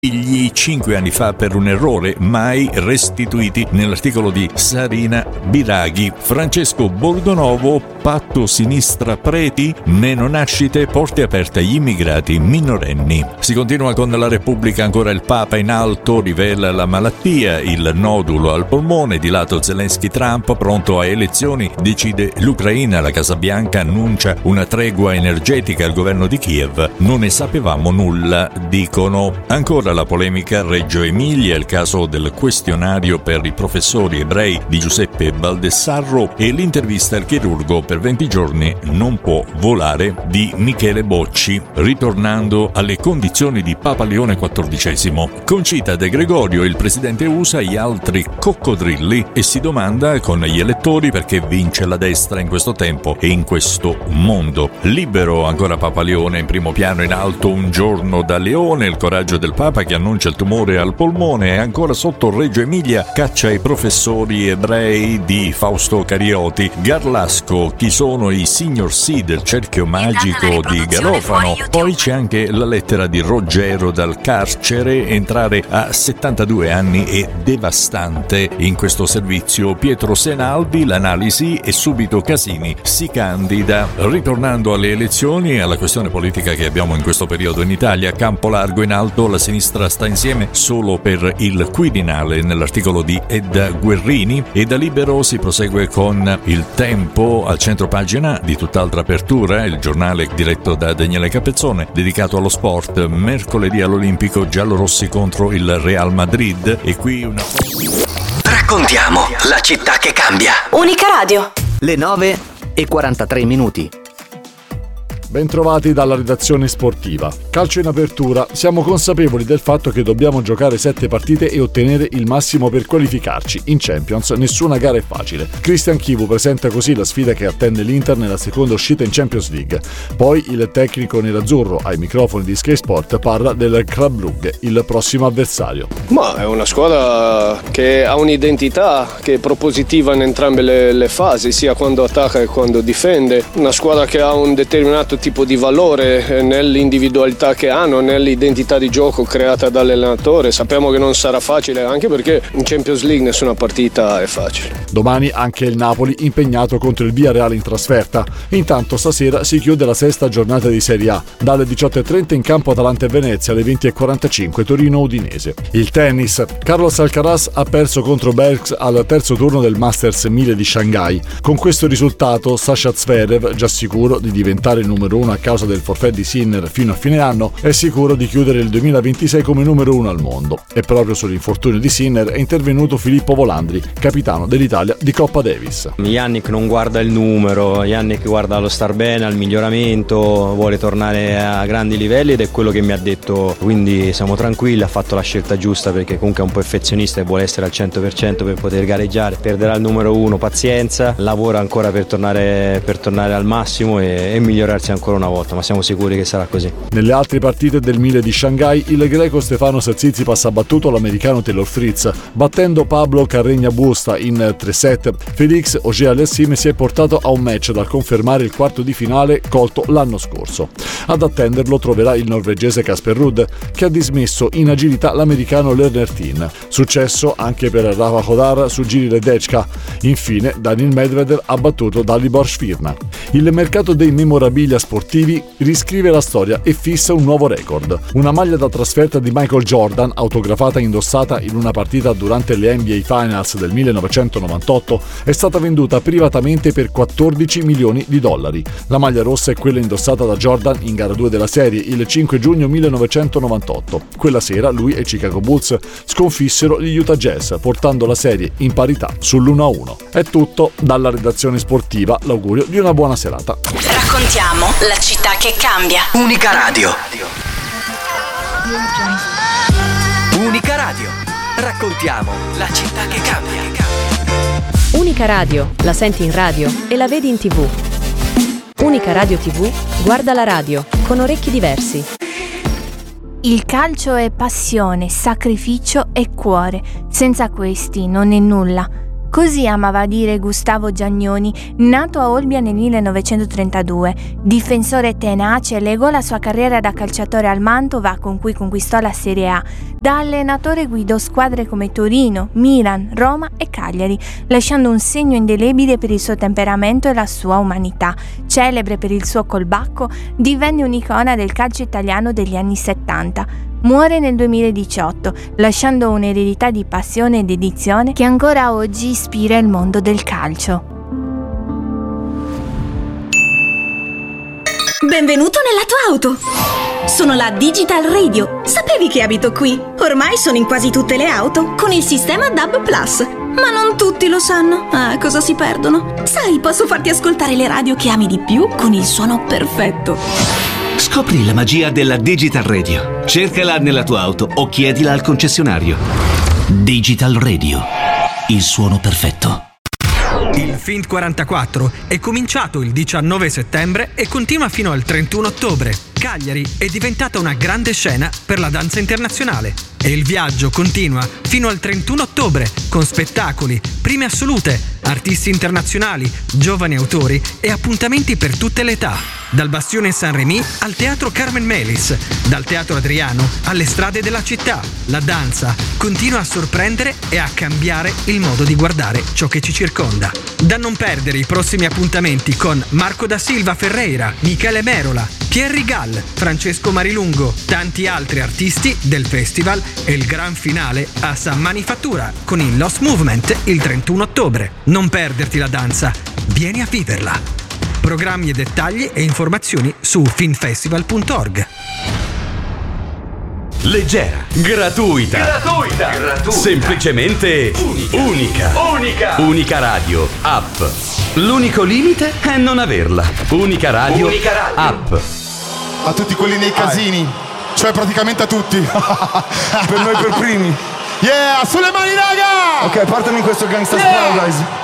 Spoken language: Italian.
figli 5 anni fa per un errore, mai restituiti nell'articolo di Sarina Biraghi. Francesco Borgonovo, patto sinistra preti, meno nascite, porte aperte agli immigrati minorenni. Si continua con la Repubblica, ancora il Papa in alto rivela la malattia, il nodulo al polmone, di lato Zelensky. Trump pronto a elezioni, decide l'Ucraina, la Casa Bianca annuncia una tregua energetica al governo di Kiev, non ne sapevamo nulla, dicono. Ancora la polemica Reggio Emilia, il caso del questionario per i professori ebrei di Giuseppe Baldessarro e l'intervista al chirurgo per 20 giorni non può volare di Michele Bocci, ritornando alle condizioni di Papa Leone XIV. Concita De Gregorio, il presidente USA, gli altri coccodrilli, e si domanda con gli elettori perché vince la destra in questo tempo e in questo mondo. Libero, ancora Papa Leone in primo piano, in alto un giorno da Leone, il coraggio del Papa che annuncia il tumore al polmone, e ancora sotto Reggio Emilia caccia i professori ebrei di Fausto Carioti. Garlasco, chi sono i signor C del cerchio magico di Garofano. Poi c'è anche la lettera di Ruggero dal carcere, entrare a 72 anni è devastante in questo servizio. Pietro Senaldi, l'analisi, e subito Casini si candida. Ritornando alle elezioni e alla questione politica che abbiamo in questo periodo in Italia, campo largo in alto, la sinistra sta insieme solo per il Quirinale nell'articolo di Edda Guerrini, e da Libero si prosegue con Il Tempo al centro pagina di tutt'altra apertura, il giornale diretto da Daniele Capezzone, dedicato allo sport. Mercoledì all'Olimpico, giallorossi contro il Real Madrid, e qui una... Raccontiamo la città che cambia. Unica Radio. Le 9:43. Bentrovati dalla redazione sportiva. Calcio in apertura. Siamo consapevoli del fatto che dobbiamo giocare 7 partite e ottenere il massimo per qualificarci. In Champions nessuna gara è facile. Christian Chivu presenta così la sfida che attende l'Inter nella seconda uscita in Champions League. Poi il tecnico nerazzurro ai microfoni di Sky Sport parla del Club Brugge, il prossimo avversario. Ma è una squadra che ha un'identità che è propositiva in entrambe le fasi, sia quando attacca che quando difende. Una squadra che ha un determinato tipo di valore nell'individualità che hanno, nell'identità di gioco creata dall'allenatore. Sappiamo che non sarà facile, anche perché in Champions League nessuna partita è facile. Domani anche il Napoli impegnato contro il Villarreal in trasferta. Intanto stasera si chiude la sesta giornata di Serie A. Dalle 18:30 in campo Atalanta e Venezia, alle 20:45 Torino-Udinese. Il tennis. Carlos Alcaraz ha perso contro Bergs al terzo turno del Masters 1000 di Shanghai. Con questo risultato Sasha Zverev, già sicuro di diventare il numero 1 a causa del forfait di Sinner fino a fine anno, è sicuro di chiudere il 2026 come numero 1 al mondo. E proprio sull'infortunio di Sinner è intervenuto Filippo Volandri, capitano dell'Italia di Coppa Davis. Yannick non guarda il numero, Yannick guarda lo star bene, al miglioramento, vuole tornare a grandi livelli, ed è quello che mi ha detto, quindi siamo tranquilli, ha fatto la scelta giusta, perché comunque è un perfezionista e vuole essere al 100% per poter gareggiare. Perderà il numero 1, pazienza, lavora ancora per tornare al massimo e migliorarsi ancora una volta, ma siamo sicuri che sarà così. Nelle altre partite del 1000 di Shanghai, il greco Stefanos Tsitsipas ha battuto l'americano Taylor Fritz, battendo Pablo Carreño Busta in 3 set. Félix Auger-Aliassime si è portato a un match dal confermare il quarto di finale colto l'anno scorso. Ad attenderlo troverà il norvegese Casper Ruud, che ha dismesso in agilità l'americano Lerner Tin. Successo anche per Rafa Hodar su Giri Ledecka. Infine Daniil Medvedev ha battuto Dalibor Svirna. Il mercato dei memorabilia sportivi riscrive la storia e fissa un nuovo record. Una maglia da trasferta di Michael Jordan, autografata e indossata in una partita durante le NBA Finals del 1998, è stata venduta privatamente per $14 milioni. La maglia rossa è quella indossata da Jordan in gara 2 della serie il 5 giugno 1998. Quella sera lui e i Chicago Bulls sconfissero gli Utah Jazz, portando la serie in parità sull'1-1. È tutto dalla redazione sportiva, l'augurio di una buona serata. Raccontiamo la città che cambia. Unica Radio. Unica Radio. Raccontiamo la città che cambia. Unica Radio, la senti in radio e la vedi in TV. Unica Radio TV, guarda la radio con orecchi diversi. Il calcio è passione, sacrificio e cuore. Senza questi non è nulla. Così amava dire Gustavo Giannoni, nato a Olbia nel 1932. Difensore tenace, legò la sua carriera da calciatore al Mantova, con cui conquistò la Serie A. Da allenatore guidò squadre come Torino, Milan, Roma e Cagliari, lasciando un segno indelebile per il suo temperamento e la sua umanità. Celebre per il suo colbacco, divenne un'icona del calcio italiano degli anni 70. Muore nel 2018, lasciando un'eredità di passione e dedizione che ancora oggi ispira il mondo del calcio. Benvenuto nella tua auto! Sono la Digital Radio. Sapevi che abito qui? Ormai sono in quasi tutte le auto con il sistema DAB+. Ma non tutti lo sanno. Ah, cosa si perdono? Sai, posso farti ascoltare le radio che ami di più con il suono perfetto. Scopri la magia della Digital Radio. Cercala nella tua auto o chiedila al concessionario. Digital Radio. Il suono perfetto. Il Fint 44 è cominciato il 19 settembre e continua fino al 31 ottobre. Cagliari è diventata una grande scena per la danza internazionale e il viaggio continua fino al 31 ottobre con spettacoli, prime assolute, artisti internazionali, giovani autori e appuntamenti per tutte le età. Dal Bastione Saint-Rémy al Teatro Carmen Melis, dal Teatro Adriano alle strade della città, la danza continua a sorprendere e a cambiare il modo di guardare ciò che ci circonda. Da non perdere i prossimi appuntamenti con Marco da Silva Ferreira, Michele Merola, Pierri Gall, Francesco Marilungo, tanti altri artisti del festival e il gran finale a San Manifattura con il Lost Movement il 31 ottobre. Non perderti la danza, vieni a viverla. Programmi e dettagli e informazioni su finfestival.org. Leggera, gratuita, semplicemente unica. Unica Radio App. L'unico limite è non averla. Unica Radio App. A tutti quelli nei casini, cioè praticamente a tutti. Per noi per primi. Yeah, sulle mani raga! Ok, partami in questo Gangsta Paradise.